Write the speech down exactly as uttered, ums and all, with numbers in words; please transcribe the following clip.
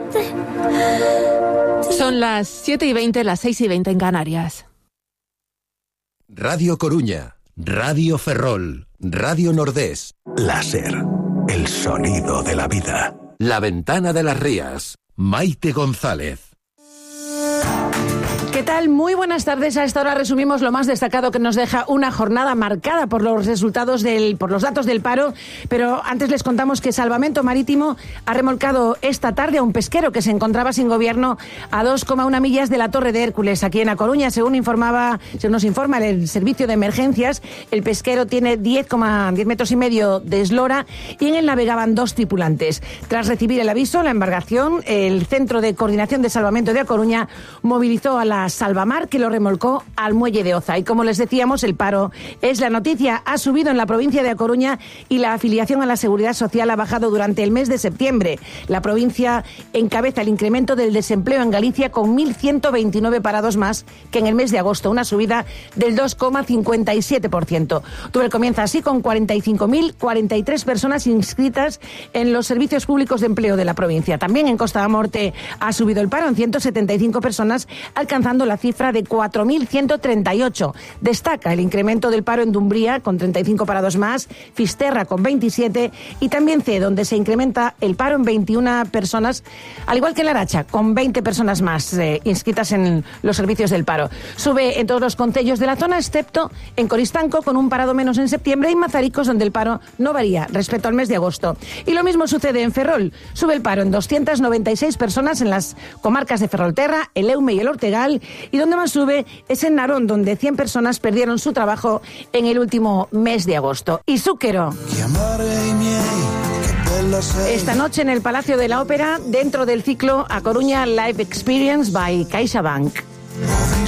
Son las siete y veinte, las seis y veinte en Canarias. Radio Coruña, Radio Ferrol, Radio Nordés. Láser, el sonido de la vida. La Ventana de las Rías, Maite González. ¿Qué tal? Muy buenas tardes. A esta hora resumimos lo más destacado que nos deja una jornada marcada por los resultados del, por los datos del paro, pero antes les contamos que Salvamento Marítimo ha remolcado esta tarde a un pesquero que se encontraba sin gobierno a dos coma uno millas de la Torre de Hércules, aquí en A Coruña. Según informaba, según nos informa el servicio de emergencias, el pesquero tiene diez coma diez metros y medio de eslora y en él navegaban dos tripulantes. Tras recibir el aviso, la embarcación, el Centro de Coordinación de Salvamento de A Coruña movilizó a la Salvamar, que lo remolcó al muelle de Oza. Y como les decíamos, el paro es la noticia. Ha subido en la provincia de A Coruña y la afiliación a la Seguridad Social ha bajado durante el mes de septiembre. La provincia encabeza el incremento del desempleo en Galicia con mil ciento veintinueve parados más que en el mes de agosto, una subida del dos coma cincuenta y siete por ciento. Octubre comienza así con cuarenta y cinco mil cuarenta y tres personas inscritas en los servicios públicos de empleo de la provincia. También en Costa da Morte ha subido el paro en ciento setenta y cinco personas, alcanzando la cifra de cuatro mil ciento treinta y ocho. Destaca el incremento del paro en Dumbría, con treinta y cinco parados más, Fisterra con veintisiete y también C, donde se incrementa el paro en veintiuna personas, al igual que en Laracha, con veinte personas más eh, inscritas en los servicios del paro. Sube en todos los concellos de la zona, excepto en Coristanco, con un parado menos en septiembre, y Mazaricos, donde el paro no varía respecto al mes de agosto. Y lo mismo sucede en Ferrol. Sube el paro en doscientas noventa y seis personas en las comarcas de Ferrolterra, el Eume y el Ortegal, y donde más sube es en Narón, donde cien personas perdieron su trabajo en el último mes de agosto. Y Zúquero. Esta noche en el Palacio de la Ópera, dentro del ciclo A Coruña Live Experience by CaixaBank.